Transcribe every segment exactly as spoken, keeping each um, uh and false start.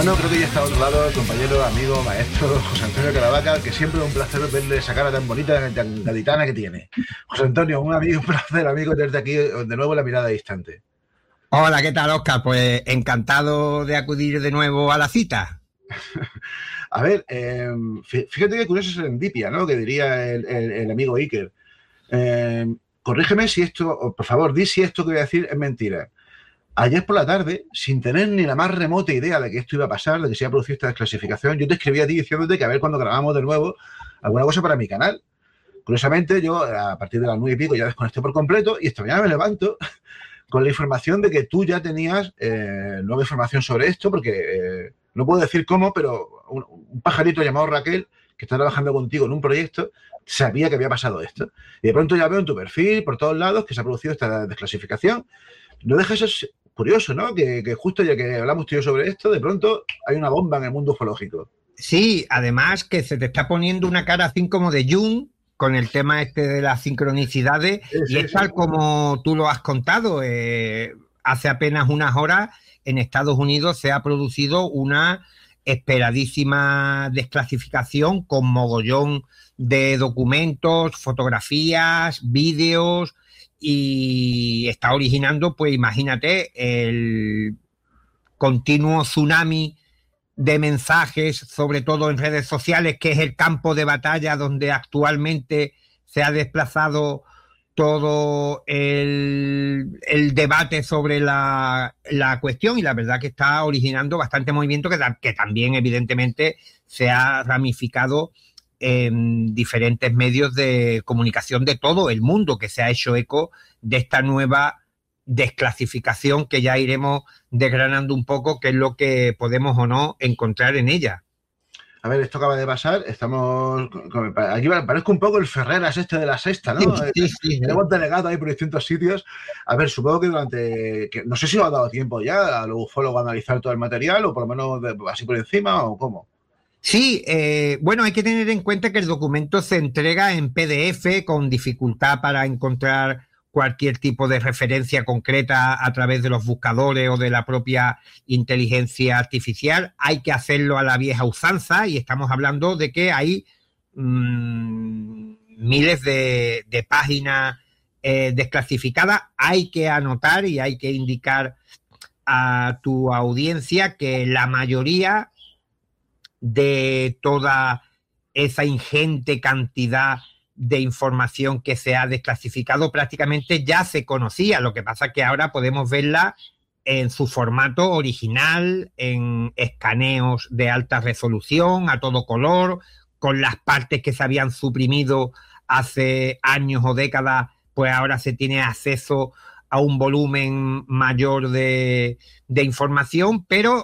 Bueno, creo que ya está a otro lado el compañero, amigo, maestro José Antonio Caravaca, que siempre es un placer verle esa cara tan bonita, tan gaditana que tiene. José Antonio, un amigo, un placer, amigo, desde aquí, de nuevo la mirada distante. Hola, ¿qué tal, Óscar? Pues encantado de acudir de nuevo a la cita. A ver, eh, fíjate qué curioso serendipia, ¿no? Que diría el, el, el amigo Iker. Eh, corrígeme si esto, por favor, di si esto que voy a decir es mentira. Ayer por la tarde, sin tener ni la más remota idea de que esto iba a pasar, de que se iba a producir esta desclasificación, yo te escribí a ti diciéndote que a ver cuando grabamos de nuevo alguna cosa para mi canal. Curiosamente, yo a partir de las nueve y pico ya desconecté por completo y esta mañana me levanto con la información de que tú ya tenías eh, nueva información sobre esto, porque eh, no puedo decir cómo, pero un, un pajarito llamado Raquel, que está trabajando contigo en un proyecto, sabía que había pasado esto. Y de pronto ya veo en tu perfil, por todos lados, que se ha producido esta desclasificación. No deja eso curioso, ¿no? Que, que justo ya que hablamos tú y yo sobre esto, de pronto hay una bomba en el mundo ufológico. Sí, además que se te está poniendo una cara así como de Jung con el tema este de las sincronicidades, sí, sí, y es tal sí. Como tú lo has contado. Eh, hace apenas unas horas en Estados Unidos se ha producido una esperadísima desclasificación con mogollón de documentos, fotografías, vídeos, y está originando, pues imagínate, el continuo tsunami de mensajes, sobre todo en redes sociales, que es el campo de batalla donde actualmente se ha desplazado todo el, el debate sobre la, la cuestión, y la verdad que está originando bastante movimiento que, que también evidentemente se ha ramificado en diferentes medios de comunicación de todo el mundo, que se ha hecho eco de esta nueva desclasificación que ya iremos desgranando un poco qué es lo que podemos o no encontrar en ella. A ver, esto acaba de pasar, estamos... Aquí parezco un poco el Ferreras este de la Sexta, ¿no? Sí, sí, sí. Tenemos delegado ahí por distintos sitios. A ver, supongo que durante... Que no sé si lo ha dado tiempo ya a los ufólogos a analizar todo el material, o por lo menos de, así por encima, o cómo. Sí, eh, bueno, hay que tener en cuenta que el documento se entrega en P D F con dificultad para encontrar cualquier tipo de referencia concreta a través de los buscadores o de la propia inteligencia artificial. Hay que hacerlo a la vieja usanza, y estamos hablando de que hay mmm, miles de, de páginas eh, desclasificadas. Hay que anotar y hay que indicar a tu audiencia que la mayoría de toda esa ingente cantidad de información que se ha desclasificado prácticamente ya se conocía. Lo que pasa es que ahora podemos verla en su formato original, en escaneos de alta resolución, a todo color, con las partes que se habían suprimido hace años o décadas, pues ahora se tiene acceso a un volumen mayor de, de información, pero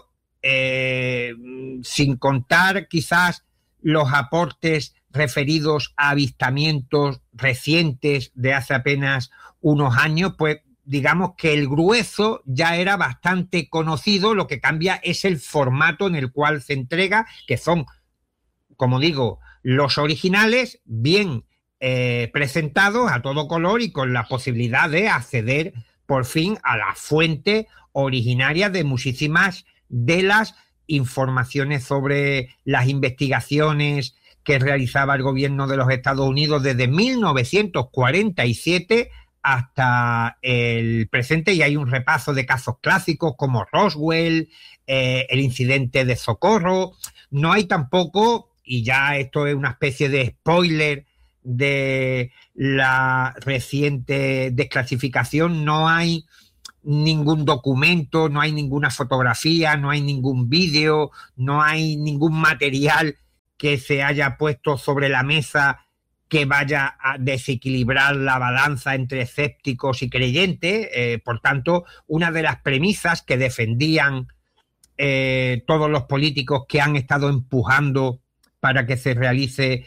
Eh, sin contar quizás los aportes referidos a avistamientos recientes de hace apenas unos años, pues digamos que el grueso ya era bastante conocido. Lo que cambia es el formato en el cual se entrega, que son, como digo, los originales bien eh, presentados a todo color y con la posibilidad de acceder por fin a la fuente originaria de muchísimas de las informaciones sobre las investigaciones que realizaba el gobierno de los Estados Unidos desde mil novecientos cuarenta y siete hasta el presente, y hay un repaso de casos clásicos como Roswell, eh, el incidente de Socorro. No hay tampoco, y ya esto es una especie de spoiler de la reciente desclasificación, no hay ningún documento, no hay ninguna fotografía, no hay ningún vídeo, no hay ningún material que se haya puesto sobre la mesa que vaya a desequilibrar la balanza entre escépticos y creyentes. Eh, por tanto, una de las premisas que defendían eh, todos los políticos que han estado empujando para que se realice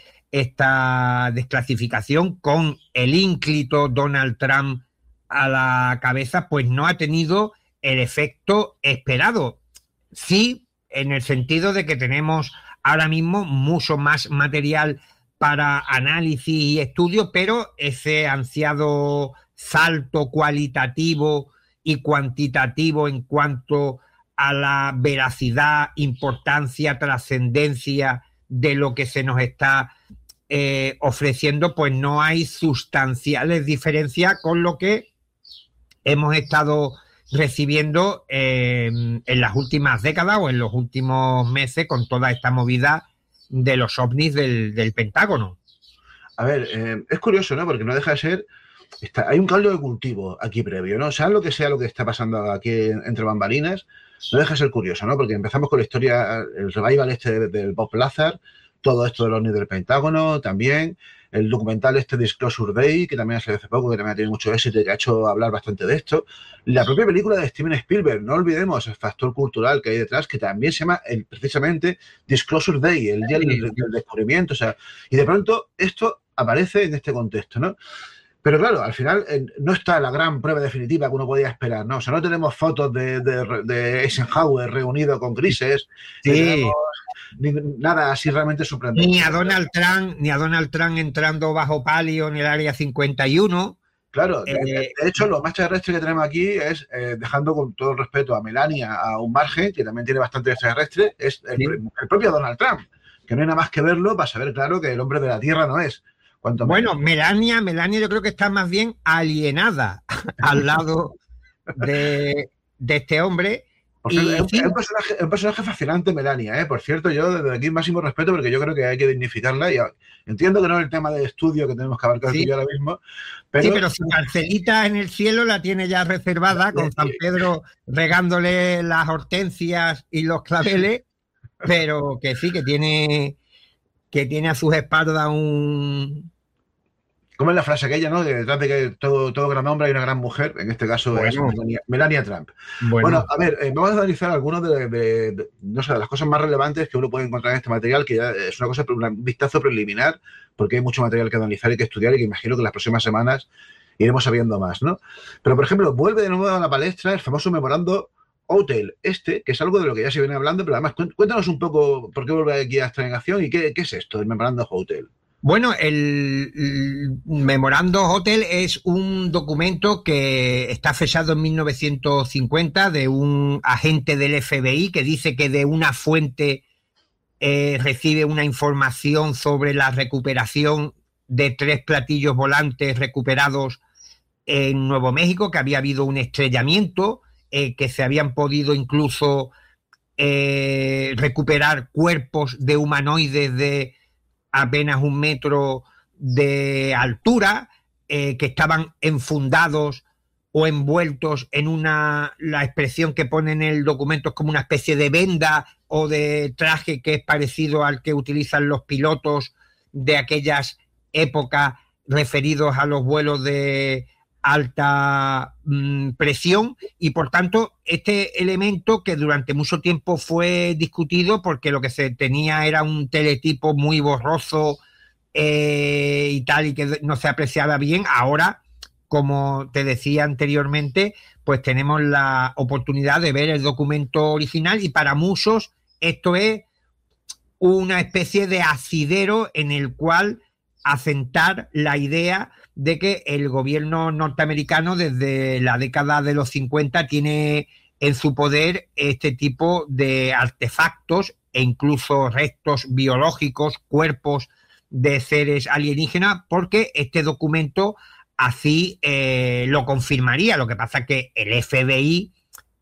esta desclasificación, con el ínclito Donald Trump a la cabeza, pues no ha tenido el efecto esperado. Sí, en el sentido de que tenemos ahora mismo mucho más material para análisis y estudio, pero ese ansiado salto cualitativo y cuantitativo en cuanto a la veracidad, importancia, trascendencia de lo que se nos está eh, ofreciendo, pues no hay sustanciales diferencias con lo que hemos estado recibiendo eh, en las últimas décadas o en los últimos meses con toda esta movida de los ovnis del, del Pentágono. A ver, eh, es curioso, ¿no? Porque no deja de ser... Está, hay un caldo de cultivo aquí previo, ¿no? Sea lo que sea lo que está pasando aquí entre bambalinas, no deja de ser curioso, ¿no? Porque empezamos con la historia, el revival este del Bob Lazar, todo esto del ovni del Pentágono también, el documental este Disclosure Day, que también ha salido hace poco, que también ha tenido mucho éxito y que ha hecho hablar bastante de esto. La propia película de Steven Spielberg, no olvidemos el factor cultural que hay detrás, que también se llama el, precisamente Disclosure Day, el día del, del descubrimiento. O sea, y de pronto esto aparece en este contexto, ¿no? Pero claro, al final eh, no está la gran prueba definitiva que uno podía esperar, ¿no? O sea, no tenemos fotos de, de, de Eisenhower reunido con Grises, sí. Ni tenemos ni, nada así realmente sorprendente. Ni a Donald Trump, ni a Donald Trump entrando bajo palio en el área cincuenta y uno. Claro, eh, de, de hecho, lo más extraterrestre que tenemos aquí es, eh, dejando con todo el respeto a Melania a un margen, que también tiene bastante extraterrestre, es el, sí. el propio Donald Trump, que no hay nada más que verlo para saber, claro, que el hombre de la Tierra no es. Bueno, Melania, Melania yo creo que está más bien alienada al lado de, de este hombre. Y, cierto, es, un, es, un personaje, es un personaje fascinante, Melania, ¿eh? Por cierto, yo desde aquí máximo respeto porque yo creo que hay que dignificarla y entiendo que no es el tema de estudio que tenemos que abarcar sí. aquí ahora mismo. Pero... Sí, pero su parcelita en el cielo la tiene ya reservada con San Pedro regándole las hortensias y los claveles, pero que sí, que tiene... que tiene a sus espaldas un... ¿Cómo es la frase aquella, no? De detrás de que todo, todo gran hombre hay una gran mujer, en este caso bueno. es Melania, Melania Trump. Bueno. bueno, a ver, eh, vamos a analizar algunas de, de, de, no sé, de las cosas más relevantes que uno puede encontrar en este material, que ya es una cosa, un vistazo preliminar, porque hay mucho material que analizar y que estudiar y que imagino que en las próximas semanas iremos sabiendo más, ¿no? Pero, por ejemplo, vuelve de nuevo a la palestra el famoso memorando Hotel, este, que es algo de lo que ya se viene hablando, pero además cuéntanos un poco por qué vuelve aquí a esta negación y qué, qué es esto, el memorando Hotel. Bueno, el, el memorando Hotel es un documento que está fechado en mil novecientos cincuenta de un agente del F B I que dice que de una fuente eh, recibe una información sobre la recuperación de tres platillos volantes recuperados en Nuevo México, que había habido un estrellamiento, eh, que se habían podido incluso eh, recuperar cuerpos de humanoides de apenas un metro de altura, eh, que estaban enfundados o envueltos en una, la expresión que pone en el documento es como una especie de venda o de traje que es parecido al que utilizan los pilotos de aquellas épocas referidos a los vuelos de alta mmm, presión, y por tanto este elemento que durante mucho tiempo fue discutido porque lo que se tenía era un teletipo muy borroso eh, y tal, y que no se apreciaba bien. Ahora, como te decía anteriormente, pues tenemos la oportunidad de ver el documento original y para muchos esto es una especie de asidero en el cual asentar la idea de que el gobierno norteamericano desde la década de los cincuenta tiene en su poder este tipo de artefactos e incluso restos biológicos, cuerpos de seres alienígenas, porque este documento así eh, lo confirmaría. Lo que pasa es que el F B I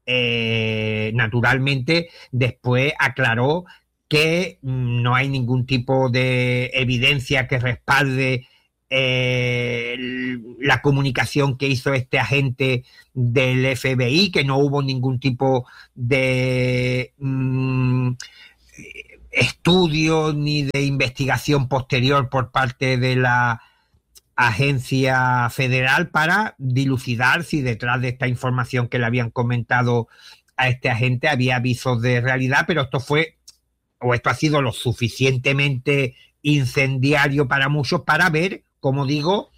eh, naturalmente después aclaró que no hay ningún tipo de evidencia que respalde eh, la comunicación que hizo este agente del F B I, que no hubo ningún tipo de mm, estudio ni de investigación posterior por parte de la agencia federal para dilucidar si detrás de esta información que le habían comentado a este agente había avisos de realidad, pero esto fue o esto ha sido lo suficientemente incendiario para muchos para ver, como digo,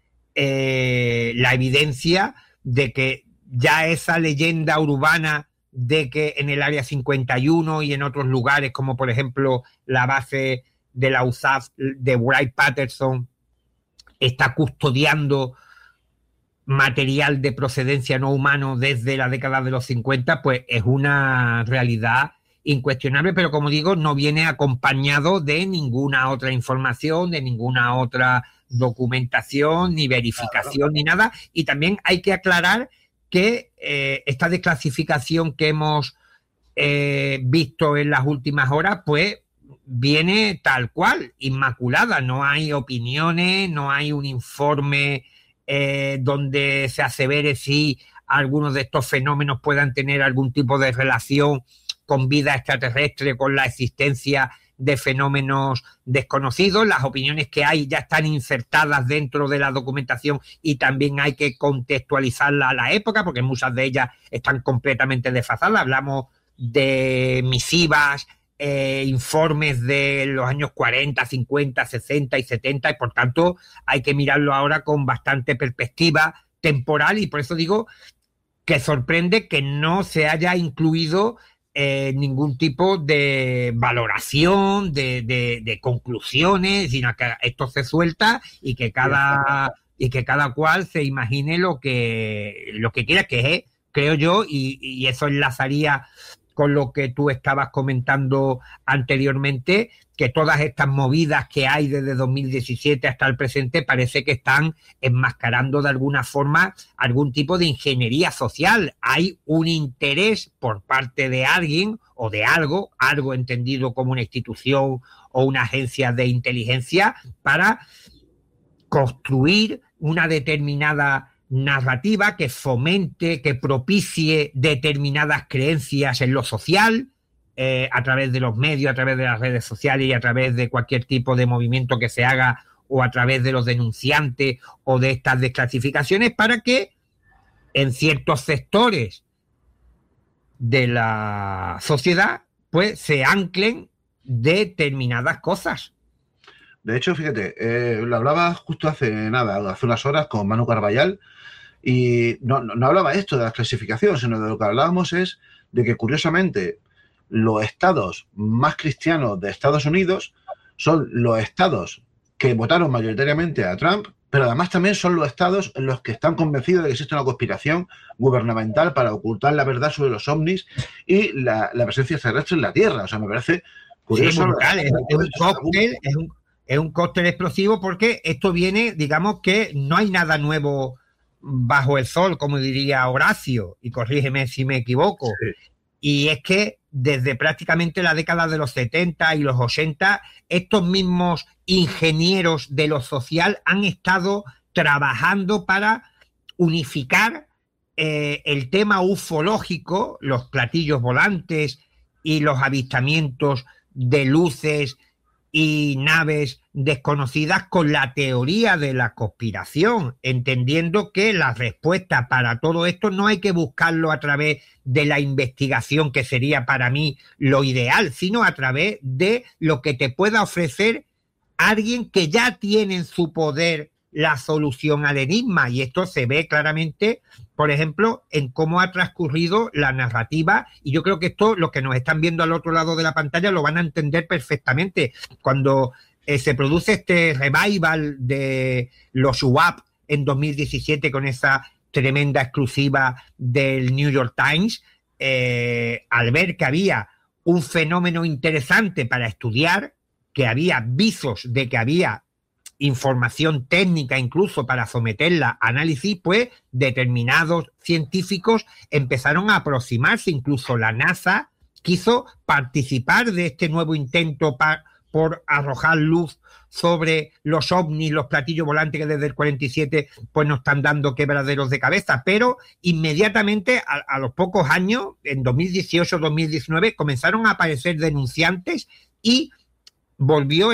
eh, la evidencia de que ya esa leyenda urbana de que en el área cincuenta y uno y en otros lugares, como por ejemplo la base de la U S A F de Wright-Patterson, está custodiando material de procedencia no humano desde la década de los cincuenta, pues es una realidad incuestionable, pero como digo, no viene acompañado de ninguna otra información, de ninguna otra documentación, ni verificación, ni nada. Y también hay que aclarar que eh, esta desclasificación que hemos eh, visto en las últimas horas, pues viene tal cual, inmaculada. No hay opiniones, no hay un informe eh, donde se asevere si algunos de estos fenómenos puedan tener algún tipo de relación con vida extraterrestre, con la existencia de fenómenos desconocidos. Las opiniones que hay ya están insertadas dentro de la documentación y también hay que contextualizarla a la época, porque muchas de ellas están completamente desfasadas. Hablamos de misivas, eh, informes de los años cuarenta, cincuenta, sesenta y setenta, y por tanto hay que mirarlo ahora con bastante perspectiva temporal, y por eso digo que sorprende que no se haya incluido Eh, ningún tipo de valoración, de, de, de conclusiones, sino que esto se suelta y que cada y que cada cual se imagine lo que lo que quiera, que es, creo yo, y, y eso enlazaría con lo que tú estabas comentando anteriormente, que todas estas movidas que hay desde dos mil diecisiete hasta el presente parece que están enmascarando de alguna forma algún tipo de ingeniería social. Hay un interés por parte de alguien o de algo, algo entendido como una institución o una agencia de inteligencia, para construir una determinada narrativa que fomente, que propicie determinadas creencias en lo social, eh, a través de los medios, a través de las redes sociales y a través de cualquier tipo de movimiento que se haga, o a través de los denunciantes o de estas desclasificaciones, para que en ciertos sectores de la sociedad pues se anclen determinadas cosas. De hecho, fíjate, eh, lo hablaba justo hace nada, hace unas horas con Manu Carballal, y no, no, no hablaba esto de la clasificación, sino de lo que hablábamos es de que, curiosamente, los estados más cristianos de Estados Unidos son los estados que votaron mayoritariamente a Trump, pero además también son los estados en los que están convencidos de que existe una conspiración gubernamental para ocultar la verdad sobre los ovnis y la, la presencia extraterrestre en la Tierra. O sea, me parece curioso. Sí, brutal, es, es un cóctel, es un, es un cóctel explosivo, porque esto viene, digamos que no hay nada nuevo bajo el sol, como diría Horacio, y corrígeme si me equivoco. Sí. Y es que desde prácticamente la década de los setenta y los ochenta, estos mismos ingenieros de lo social han estado trabajando para unificar eh, el tema ufológico, los platillos volantes y los avistamientos de luces y naves desconocidas, con la teoría de la conspiración, entendiendo que la respuesta para todo esto no hay que buscarlo a través de la investigación, que sería para mí lo ideal, sino a través de lo que te pueda ofrecer alguien que ya tiene en su poder la solución al enigma. Y esto se ve claramente, por ejemplo, en cómo ha transcurrido la narrativa, y yo creo que esto, los que nos están viendo al otro lado de la pantalla lo van a entender perfectamente. Cuando eh, se produce este revival de los U A P en dos mil diecisiete con esa tremenda exclusiva del New York Times, eh, al ver que había un fenómeno interesante para estudiar, que había visos de que había información técnica incluso para someterla a análisis, pues determinados científicos empezaron a aproximarse. Incluso la NASA quiso participar de este nuevo intento pa- por arrojar luz sobre los ovnis, los platillos volantes que desde el cuarenta y siete pues nos están dando quebraderos de cabeza, pero inmediatamente a, a los pocos años, en dos mil dieciocho dos mil diecinueve, comenzaron a aparecer denunciantes y volvió